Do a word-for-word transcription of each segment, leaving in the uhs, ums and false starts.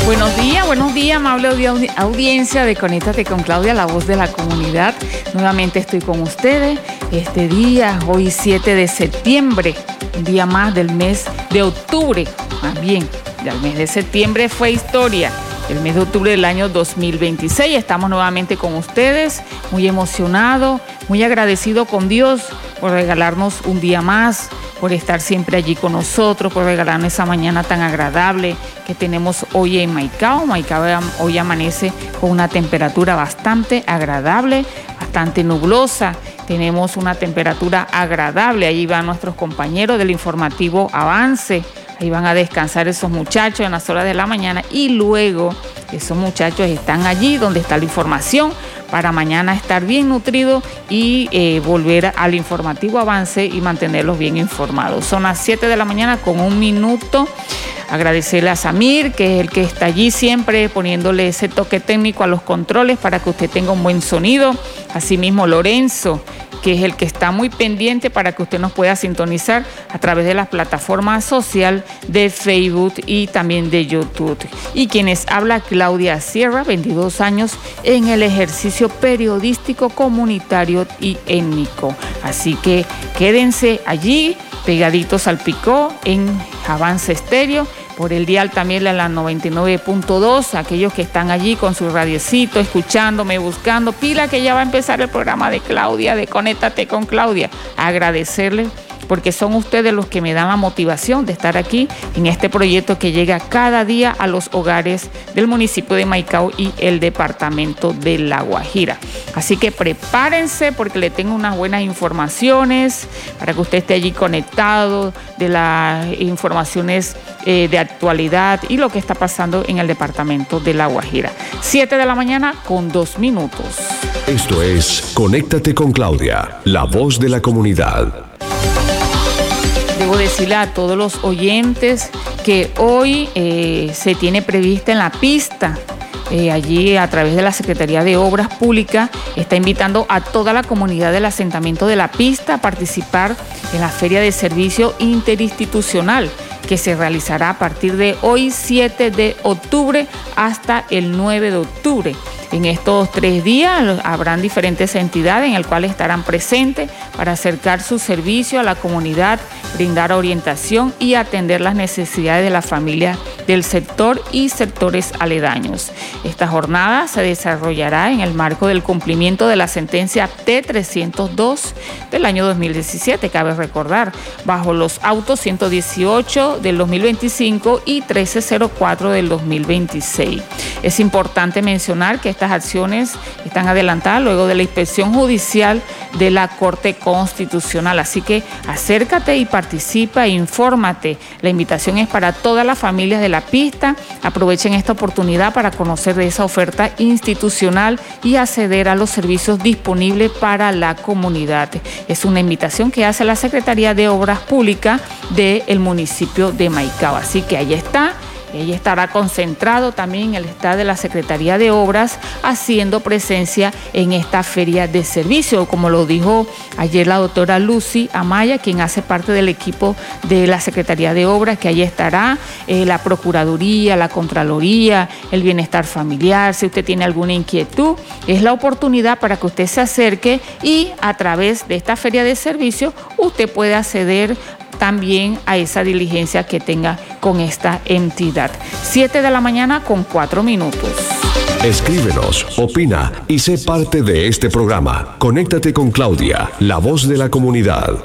Buenos días, buenos días, amable audi- audiencia de Conéctate con Claudia, la voz de la comunidad. Nuevamente estoy con ustedes este día, hoy siete de septiembre, un día más del mes de octubre. Más bien, ya el mes de septiembre fue historia. El mes de octubre del año dos mil veintiséis. Estamos nuevamente con ustedes, muy emocionado, muy agradecido con Dios por regalarnos un día más, por estar siempre allí con nosotros, por regalarnos esa mañana tan agradable que tenemos hoy en Maicao. Maicao hoy amanece con una temperatura bastante agradable, bastante nublosa. Tenemos una temperatura agradable. Allí van nuestros compañeros del informativo Avance. Ahí van a descansar esos muchachos en las horas de la mañana y luego esos muchachos están allí donde está la información para mañana estar bien nutridos y eh, volver al informativo Avance y mantenerlos bien informados. Son las siete de la mañana con un minuto. Agradecerle a Samir, que es el que está allí siempre poniéndole ese toque técnico a los controles para que usted tenga un buen sonido. Asimismo, Lorenzo, que es el que está muy pendiente para que usted nos pueda sintonizar a través de las plataformas social de Facebook y también de YouTube. Y quienes habla, Claudia Sierra, veintidós años en el ejercicio periodístico, comunitario y étnico. Así que quédense allí, pegaditos al picó en Avance Estéreo. Por el dial también a la noventa y nueve punto dos, aquellos que están allí con su radiecito, escuchándome, buscando, pila que ya va a empezar el programa de Claudia, de Conéctate con Claudia. Agradecerles porque son ustedes los que me dan la motivación de estar aquí en este proyecto que llega cada día a los hogares del municipio de Maicao y el departamento de La Guajira. Así que prepárense porque le tengo unas buenas informaciones para que usted esté allí conectado de las informaciones eh, de actualidad y lo que está pasando en el departamento de La Guajira. siete de la mañana con dos minutos. Esto es Conéctate con Claudia, la voz de la comunidad. Debo decirle a todos los oyentes que hoy eh, se tiene prevista en la pista, eh, allí a través de la Secretaría de Obras Públicas, está invitando a toda la comunidad del asentamiento de la pista a participar en la Feria de Servicio Interinstitucional que se realizará a partir de hoy siete de octubre hasta el nueve de octubre. En estos tres días habrán diferentes entidades en las cuales estarán presentes para acercar su servicio a la comunidad, brindar orientación y atender las necesidades de la familia del sector y sectores aledaños. Esta jornada se desarrollará en el marco del cumplimiento de la sentencia T trescientos dos del año dos mil diecisiete, cabe recordar, bajo los autos ciento dieciocho del dos mil veinticinco y trece cero cuatro del dos mil veintiséis. Es importante mencionar que estas acciones están adelantadas luego de la inspección judicial de la Corte Constitucional. Así que acércate y participa e infórmate. La invitación es para todas las familias de la pista. Aprovechen esta oportunidad para conocer de esa oferta institucional y acceder a los servicios disponibles para la comunidad. Es una invitación que hace la Secretaría de Obras Públicas del municipio de Maicao. Así que ahí está. Ella estará concentrado también en el staff de la Secretaría de Obras haciendo presencia en esta feria de servicio, como lo dijo ayer la doctora Lucy Amaya, quien hace parte del equipo de la Secretaría de Obras, que ahí estará eh, la Procuraduría, la Contraloría, el Bienestar Familiar. Si usted tiene alguna inquietud, es la oportunidad para que usted se acerque y a través de esta feria de servicio usted puede acceder también a esa diligencia que tenga con esta entidad. siete de la mañana con cuatro minutos. Escríbenos, opina y sé parte de este programa. Conéctate con Claudia, la voz de la comunidad.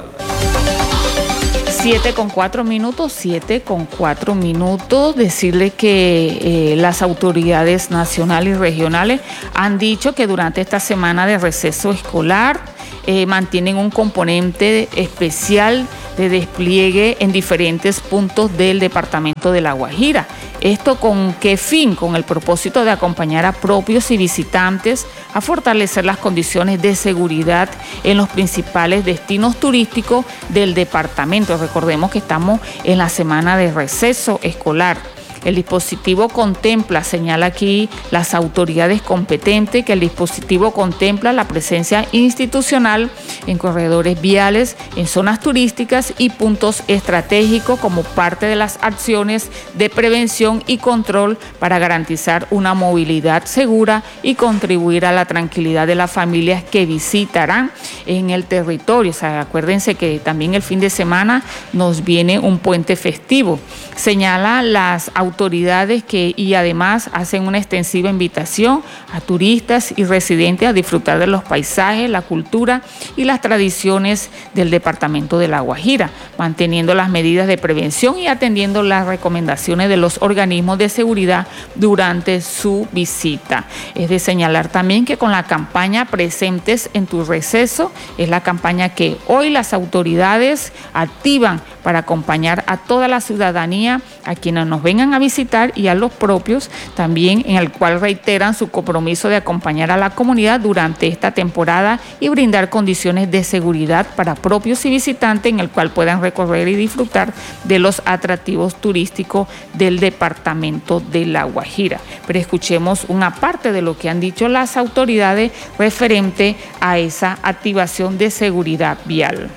siete con cuatro minutos, siete con cuatro minutos. Decirle que eh, las autoridades nacionales y regionales han dicho que durante esta semana de receso escolar eh, mantienen un componente especial de despliegue en diferentes puntos del departamento de La Guajira. ¿Esto con qué fin? Con el propósito de acompañar a propios y visitantes a fortalecer las condiciones de seguridad en los principales destinos turísticos del departamento. Recordemos que estamos en la semana de receso escolar. El dispositivo contempla, señala aquí las autoridades competentes, que el dispositivo contempla la presencia institucional en corredores viales, en zonas turísticas y puntos estratégicos como parte de las acciones de prevención y control para garantizar una movilidad segura y contribuir a la tranquilidad de las familias que visitarán en el territorio. O sea, acuérdense que también el fin de semana nos viene un puente festivo. Señala las autoridades que y además hacen una extensiva invitación a turistas y residentes a disfrutar de los paisajes, la cultura y las tradiciones del departamento de La Guajira, manteniendo las medidas de prevención y atendiendo las recomendaciones de los organismos de seguridad durante su visita. Es de señalar también que con la campaña Presentes en tu Receso, es la campaña que hoy las autoridades activan para acompañar a toda la ciudadanía, a quienes nos vengan a visitar y a los propios también, en el cual reiteran su compromiso de acompañar a la comunidad durante esta temporada y brindar condiciones de seguridad para propios y visitantes, en el cual puedan recorrer y disfrutar de los atractivos turísticos del departamento de La Guajira. Pero escuchemos una parte de lo que han dicho las autoridades referente a esa activación de seguridad vial.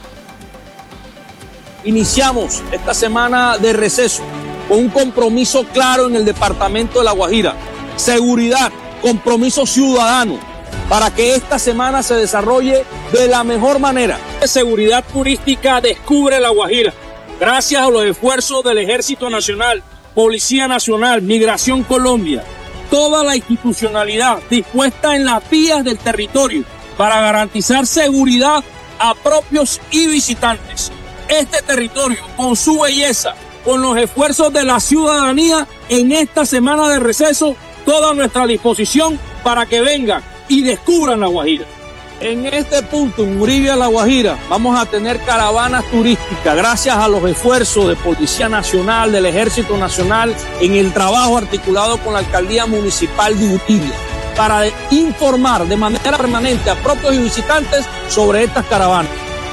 Iniciamos esta semana de receso con un compromiso claro en el departamento de La Guajira. Seguridad, compromiso ciudadano, para que esta semana se desarrolle de la mejor manera. Seguridad turística descubre La Guajira, gracias a los esfuerzos del Ejército Nacional, Policía Nacional, Migración Colombia, toda la institucionalidad dispuesta en las vías del territorio para garantizar seguridad a propios y visitantes. Este territorio, con su belleza, con los esfuerzos de la ciudadanía, en esta semana de receso, toda nuestra disposición para que vengan y descubran La Guajira. En este punto, en Uribia, La Guajira, vamos a tener caravanas turísticas gracias a los esfuerzos de Policía Nacional, del Ejército Nacional, en el trabajo articulado con la Alcaldía Municipal de Uribia, para informar de manera permanente a propios y visitantes sobre estas caravanas.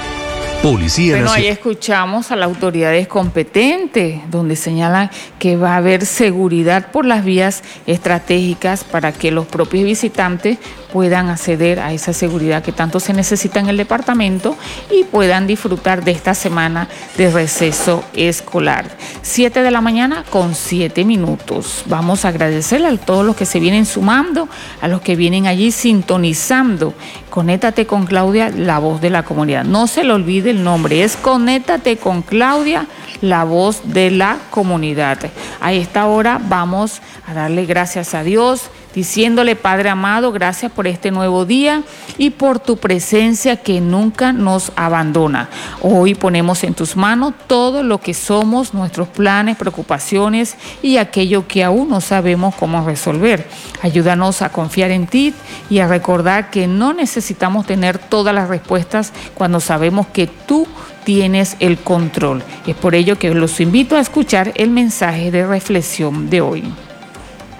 Policía bueno, ahí escuchamos a las autoridades competentes, donde señalan que va a haber seguridad por las vías estratégicas para que los propios visitantes puedan acceder a esa seguridad que tanto se necesita en el departamento y puedan disfrutar de esta semana de receso escolar. Siete de la mañana con siete minutos. Vamos a agradecerle a todos los que se vienen sumando, a los que vienen allí sintonizando. Conéctate con Claudia, la voz de la comunidad. No se le olvide el nombre, es Conéctate con Claudia, la voz de la comunidad. A esta hora vamos a darle gracias a Dios, diciéndole: Padre amado, gracias por este nuevo día y por tu presencia que nunca nos abandona. Hoy ponemos en tus manos todo lo que somos, nuestros planes, preocupaciones y aquello que aún no sabemos cómo resolver. Ayúdanos a confiar en ti y a recordar que no necesitamos tener todas las respuestas cuando sabemos que tú tienes el control. Es por ello que los invito a escuchar el mensaje de reflexión de hoy.